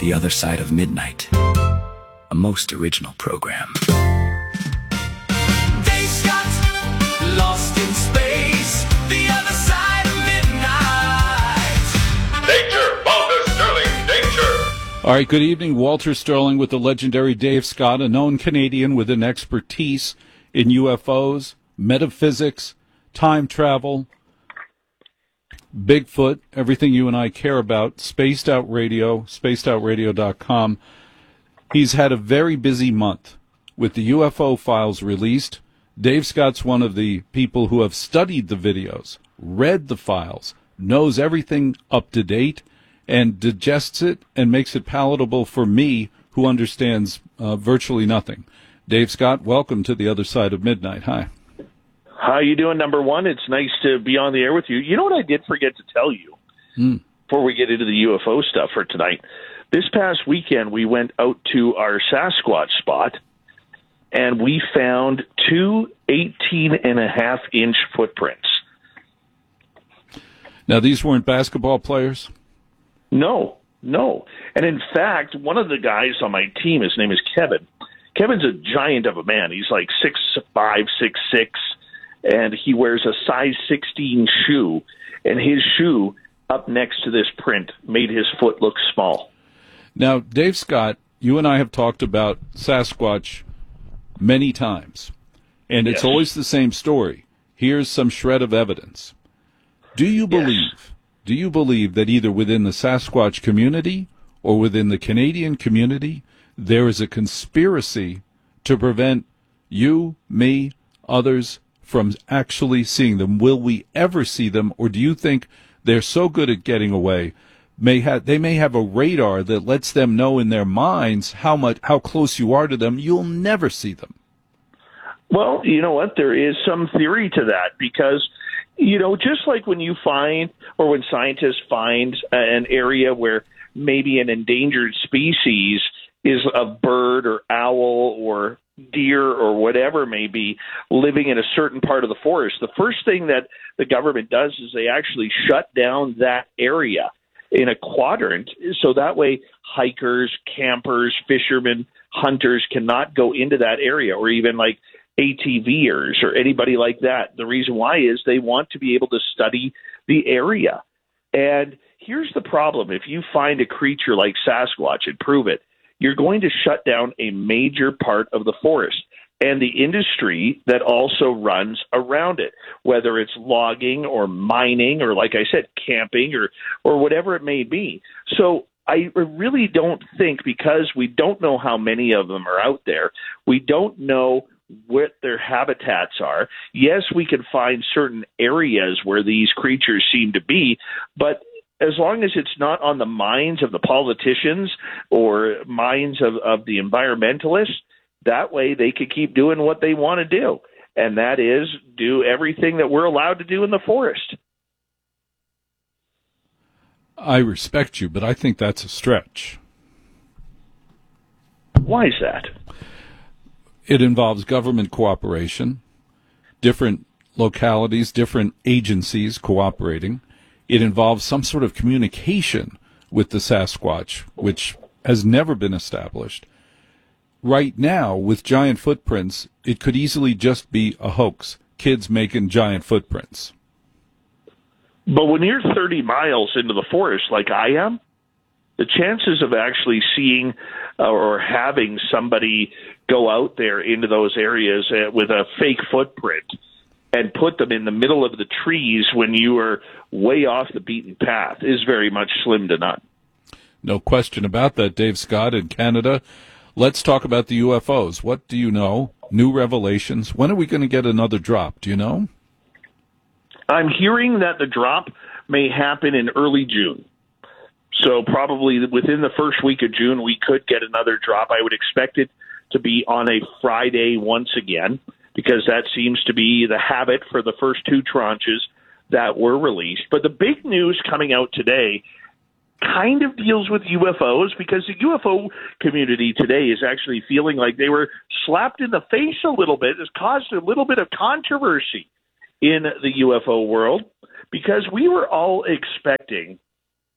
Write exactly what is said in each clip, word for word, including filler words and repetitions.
The Other Side of Midnight, a most original program. Dave Scott, Lost in Space, The Other Side of Midnight. Danger, Walter Sterling, danger. All right, good evening. Walter Sterling with the legendary Dave Scott, a known Canadian with an expertise in U F Os, metaphysics, time travel, Bigfoot, everything you and I care about, Spaced Out Radio, spaced out radio dot com. He's had a very busy month with the U F O files released. Dave Scott's one of the people who have studied the videos, read the files, knows everything up to date, and digests it and makes it palatable for me, who understands uh, virtually nothing. Dave Scott, welcome to The Other Side of Midnight. Hi. How you doing, number one? It's nice to be on the air with you. You know what I did forget to tell you Mm. before we get into the U F O stuff for tonight? This past weekend, we went out to our Sasquatch spot, and we found two eighteen and a half inch footprints. Now, these weren't basketball players? No, no. And in fact, one of the guys on my team, his name is Kevin. Kevin's a giant of a man. He's like six five, six six, and he wears a size sixteen shoe. And his shoe up next to this print made his foot look small. Now, Dave Scott, you and I have talked about Sasquatch many times, and it's Yes. always the same story. Here's some shred of evidence. Do you believe, Yes. do you believe that either within the Sasquatch community or within the Canadian community, there is a conspiracy to prevent you, me, others from actually seeing them? Will we ever see them, or do you think they're so good at getting away, may have they may have a radar that lets them know in their minds how much how close you are to them? You'll never see them. Well, you know what? There is some theory to that because, you know, just like when you find or when scientists find an area where maybe an endangered species is a bird or owl or deer or whatever it may be living in a certain part of the forest, the first thing that the government does is they actually shut down that area in a quadrant, so that way hikers, campers, fishermen, hunters cannot go into that area, or even like ATVers or anybody like that. The reason why is they want to be able to study the area. And here's the problem. If you find a creature like Sasquatch and prove it, you're going to shut down a major part of the forest and the industry that also runs around it, whether it's logging or mining or, like I said, camping or, or whatever it may be. So I really don't think, because we don't know how many of them are out there, we don't know what their habitats are. Yes, we can find certain areas where these creatures seem to be, but as long as it's not on the minds of the politicians or minds of, of the environmentalists, that way they could keep doing what they want to do, and that is do everything that we're allowed to do in the forest. I respect you, but I think that's a stretch. Why is that? It involves government cooperation, different localities, different agencies cooperating. It involves some sort of communication with the Sasquatch, which has never been established. Right now, with giant footprints, it could easily just be a hoax. Kids making giant footprints. But when you're thirty miles into the forest like I am, the chances of actually seeing uh, or having somebody go out there into those areas uh, with a fake footprint and put them in the middle of the trees when you are way off the beaten path is very much slim to none. No question about that, Dave Scott in Canada. Let's talk about the U F Os. What do you know? New revelations. When are we going to get another drop? Do you know? I'm hearing that the drop may happen in early June. So probably within the first week of June, we could get another drop. I would expect it to be on a Friday once again, because that seems to be the habit for the first two tranches that were released. But the big news coming out today kind of deals with U F Os, because the U F O community today is actually feeling like they were slapped in the face a little bit. It's caused a little bit of controversy in the U F O world, because we were all expecting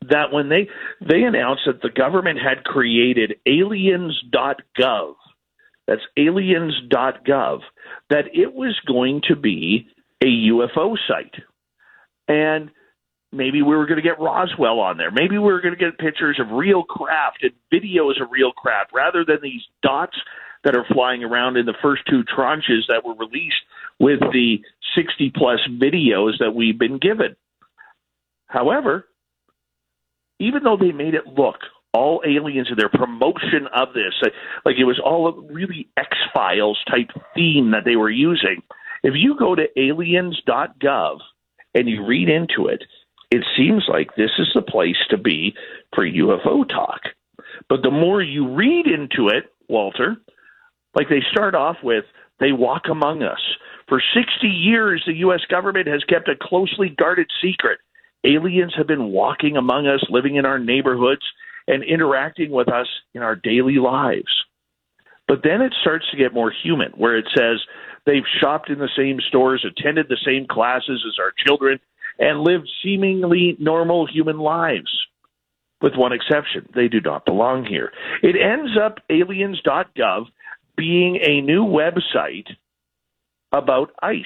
that when they they announced that the government had created aliens dot gov, that's aliens dot gov, that it was going to be a U F O site. And maybe we were going to get Roswell on there. Maybe we were going to get pictures of real craft and videos of real craft rather than these dots that are flying around in the first two tranches that were released with the sixty plus videos that we've been given. However, even though they made it look all aliens in their promotion of this, like it was all a really X-Files type theme that they were using, if you go to aliens dot gov and you read into it, it seems like this is the place to be for U F O talk. But the more you read into it, Walter, like they start off with, they walk among us. For sixty years, the U S government has kept a closely guarded secret. Aliens have been walking among us, living in our neighborhoods, and interacting with us in our daily lives. But then it starts to get more human, where it says they've shopped in the same stores, attended the same classes as our children, and lived seemingly normal human lives. With one exception, they do not belong here. It ends up aliens dot gov being a new website about ICE.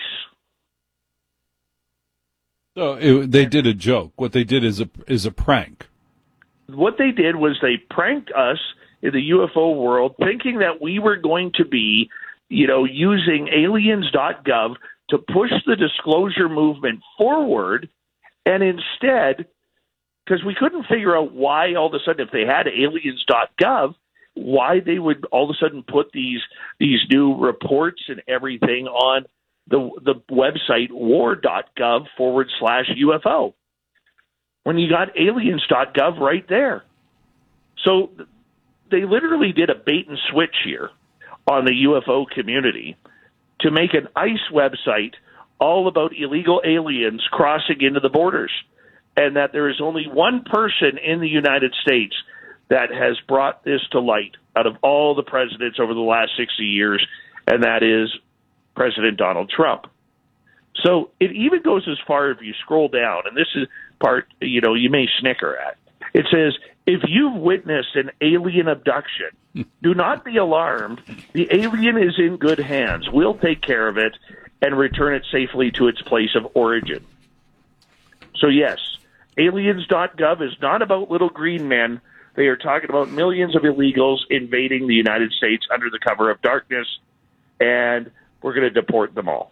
So it, they did a joke. What they did is a is a prank. What they did was they pranked us in the U F O world, thinking that we were going to be, you know, using aliens dot gov to push the disclosure movement forward, and instead, because we couldn't figure out why all of a sudden, if they had aliens dot gov, why they would all of a sudden put these these new reports and everything on the the website war dot gov forward slash U F O, when you got aliens dot gov right there. So they literally did a bait and switch here on the U F O community to make an ICE website all about illegal aliens crossing into the borders, and that there is only one person in the United States that has brought this to light out of all the presidents over the last sixty years, and that is President Donald Trump. So it even goes as far, if you scroll down, and this is part, you know, you may snicker at. It says, if you've witnessed an alien abduction, do not be alarmed. The alien is in good hands. We'll take care of it and return it safely to its place of origin. So yes, aliens dot gov is not about little green men. They are talking about millions of illegals invading the United States under the cover of darkness, and we're going to deport them all.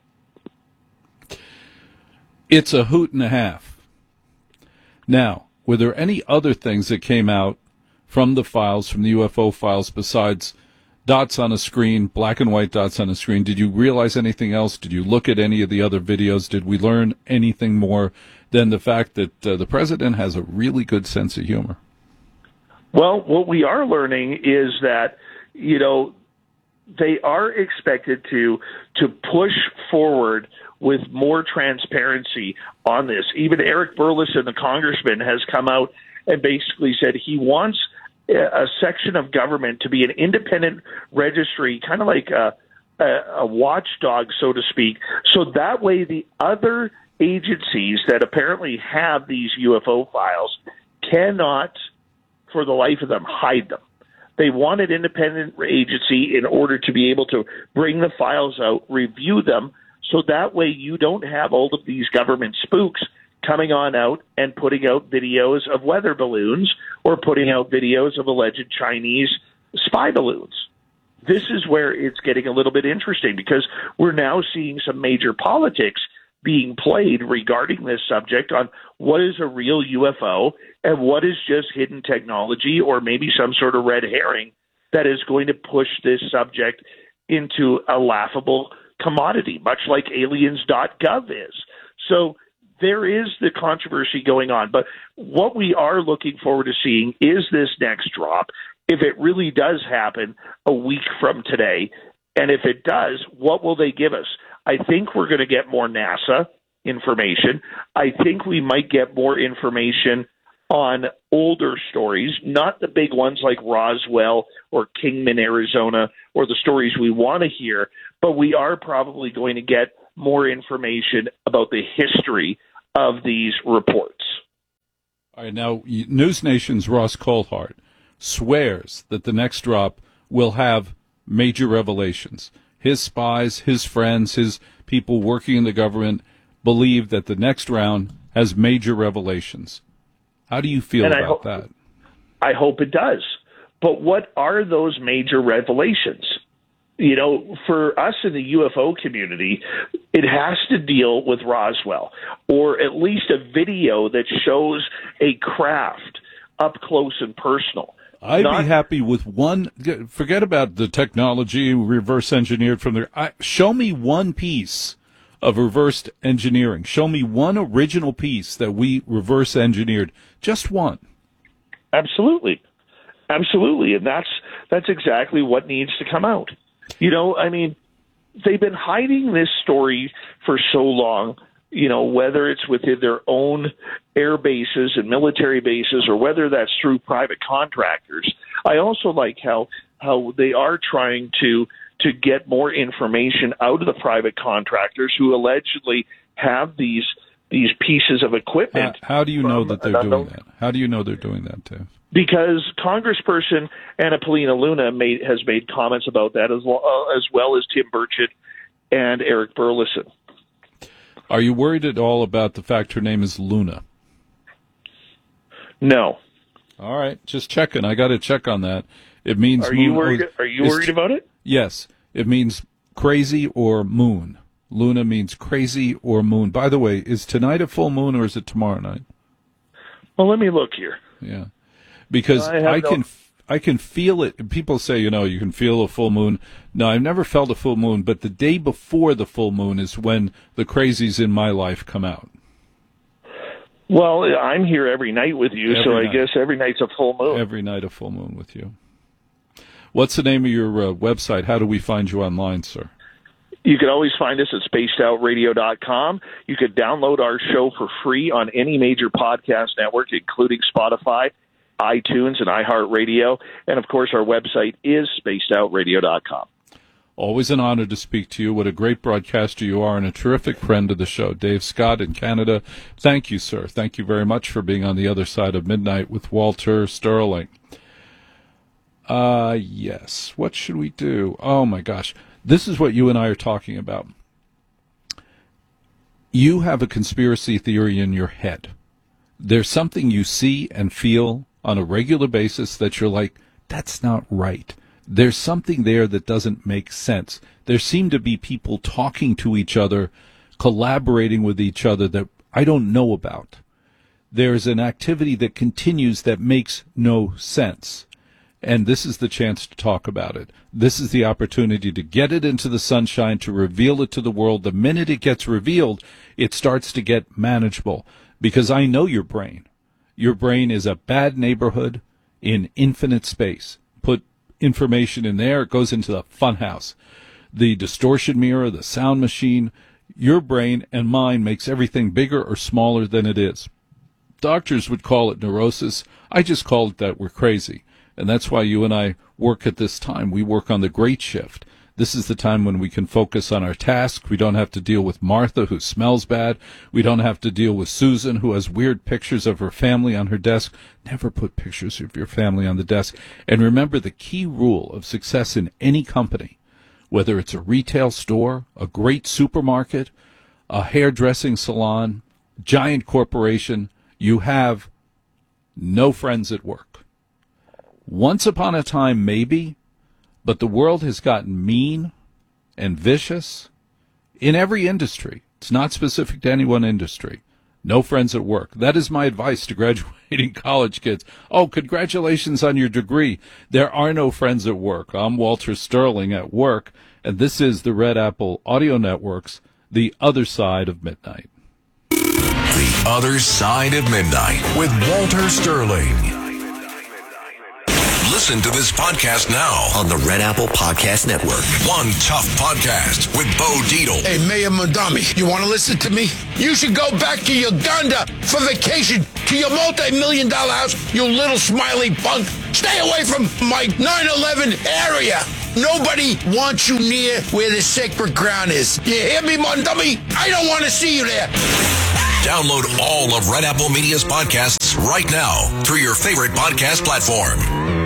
It's a hoot and a half. Now, were there any other things that came out from the files, from the U F O files, besides dots on a screen, black and white dots on a screen? Did you realize anything else? Did you look at any of the other videos? Did we learn anything more than the fact that uh, the president has a really good sense of humor? Well, what we are learning is that, you know, they are expected to to push forward with more transparency on this. Even Eric Burlison, the congressman, has come out and basically said he wants a section of government to be an independent registry, kind of like a, a, a watchdog, so to speak, so that way the other agencies that apparently have these U F O files cannot, for the life of them, hide them. They want an independent agency in order to be able to bring the files out, review them, so that way you don't have all of these government spooks coming on out and putting out videos of weather balloons or putting out videos of alleged Chinese spy balloons. This is where it's getting a little bit interesting, because we're now seeing some major politics being played regarding this subject on what is a real U F O and what is just hidden technology or maybe some sort of red herring that is going to push this subject into a laughable commodity, much like aliens dot gov is. So there is the controversy going on, but what we are looking forward to seeing is this next drop. If it really does happen a week from today, and if it does, what will they give us? I think we're going to get more NASA information. I think we might get more information on older stories, not the big ones like Roswell or Kingman, Arizona, or the stories we want to hear, but we are probably going to get more information about the history of these reports. All right, now, News Nation's Ross Coulthart swears that the next drop will have major revelations. His spies, his friends, his people working in the government believe that the next round has major revelations. How do you feel And I about hope- that? I hope it does. But what are those major revelations? You know, for us in the U F O community, it has to deal with Roswell, or at least a video that shows a craft up close and personal. I'd Not- be happy with one. Forget about the technology reverse engineered from there. I, show me one piece of reverse engineering. Show me one original piece that we reverse engineered. Just one. Absolutely. Absolutely. And that's that's exactly what needs to come out. You know, I mean, they've been hiding this story for so long, you know, whether it's within their own air bases and military bases or whether that's through private contractors. I also like how how they are trying to to get more information out of the private contractors who allegedly have these these pieces of How, equipment. how do you know from that they're an doing unknown- that? How do you know they're doing that, Dave? Because Congressperson Anna Paulina Luna made, has made comments about that, as well, uh, as well as Tim Burchett and Eric Burleson. Are you worried at all about the fact her name is Luna? No. All right, just checking. I got to check on that. It means Are you moon- worried? oh, Are you it's- worried about it? Yes, it means crazy or moon. Luna means crazy or moon. By the way, is tonight a full moon or is it tomorrow night? Well, let me look here. Yeah, because I have I no- can I can feel it. People say, you know, you can feel a full moon. No, I've never felt a full moon, but the day before the full moon is when the crazies in my life come out. Well, I'm here every night with you, so Every I night. guess every night's a full moon. Every night a full moon with you. What's the name of your uh, website? How do we find you online, sir? You can always find us at spaced out radio dot com. You could download our show for free on any major podcast network, including Spotify, iTunes, and iHeartRadio. And, of course, our website is spaced out radio dot com. Always an honor to speak to you. What a great broadcaster you are and a terrific friend of the show. Dave Scott in Canada. Thank you, sir. Thank you very much for being on the other side of midnight with Walter Sterling. Uh, yes. What should we do? Oh, my gosh. This is what you and I are talking about. You have a conspiracy theory in your head. There's something you see and feel on a regular basis that you're like, that's not right. There's something there that doesn't make sense. There seem to be people talking to each other, collaborating with each other that I don't know about. There's an activity that continues that makes no sense. And this is the chance to talk about it. This is the opportunity to get it into the sunshine, to reveal it to the world. The minute it gets revealed, it starts to get manageable. Because I know your brain. Your brain is a bad neighborhood in infinite space. Put information in there, it goes into the funhouse. The distortion mirror, the sound machine, your brain and mine makes everything bigger or smaller than it is. Doctors would call it neurosis. I just call it that we're crazy. And that's why you and I work at this time. We work on the great shift. This is the time when we can focus on our task. We don't have to deal with Martha, who smells bad. We don't have to deal with Susan, who has weird pictures of her family on her desk. Never put pictures of your family on the desk. And remember, the key rule of success in any company, whether it's a retail store, a great supermarket, a hairdressing salon, giant corporation, you have no friends at work. Once upon a time, maybe, but the world has gotten mean and vicious in every industry. It's not specific to any one industry. No friends at work. That is my advice to graduating college kids. Oh, congratulations on your degree. There are no friends at work. I'm Walter Sterling at work, and this is the Red Apple Audio Network's The Other Side of Midnight. The Other Side of Midnight with Walter Sterling. Listen to this podcast now on the Red Apple Podcast Network. One Tough Podcast with Bo Dietl. Hey, Mayor Mondami, you want to listen to me? You should go back to Uganda for vacation to your multi-million dollar house, you little smiley punk. Stay away from my nine eleven area. Nobody wants you near where the sacred ground is. You hear me, Mondami? I don't want to see you there. Download all of Red Apple Media's podcasts right now through your favorite podcast platform.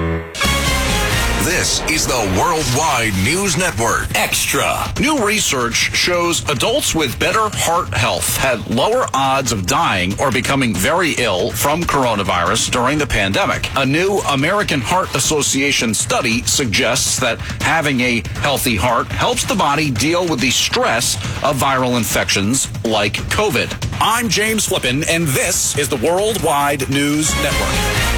This is the Worldwide News Network. Extra. New research shows adults with better heart health had lower odds of dying or becoming very ill from coronavirus during the pandemic. A new American Heart Association study suggests that having a healthy heart helps the body deal with the stress of viral infections like COVID. I'm James Flippin, and this is the Worldwide News Network.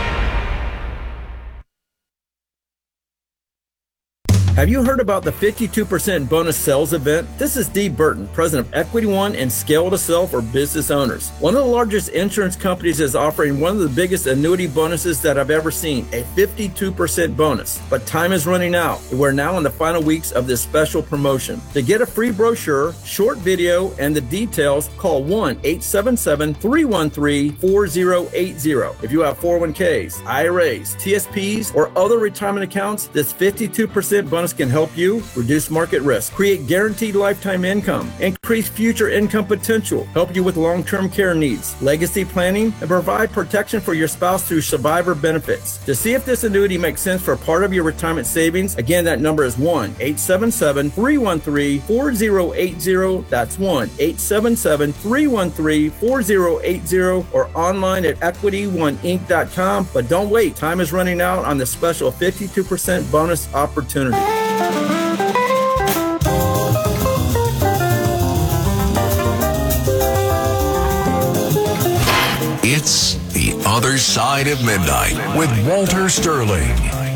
Have you heard about the fifty-two percent bonus sales event? This is Steve Burton, president of Equity One and Scale to Sell for business owners. One of the largest insurance companies is offering one of the biggest annuity bonuses that I've ever seen, a fifty-two percent bonus. But time is running out. We're now in the final weeks of this special promotion. To get a free brochure, short video, and the details, call one eight seven seven, three one three, four zero eight zero. If you have four oh one k's, I R As, T S Ps, or other retirement accounts, this fifty-two percent bonus can help you reduce market risk, create guaranteed lifetime income, increase future income potential, help you with long-term care needs, legacy planning, and provide protection for your spouse through survivor benefits. To see if this annuity makes sense for part of your retirement savings, again, that number is one eight seven seven, three one three, four zero eight zero. That's one eight seven seven, three one three, four zero eight zero, or online at equity one inc dot com. But don't wait. Time is running out on the special fifty-two percent bonus opportunity. It's The Other Side of Midnight with Walter Sterling.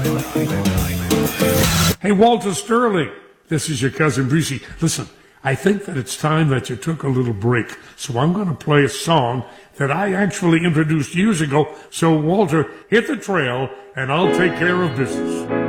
Hey, Walter Sterling, this is your cousin Brucey. Listen, I think that it's time that you took a little break, so I'm going to play a song that I actually introduced years ago. So, Walter, hit the trail, and I'll take care of business.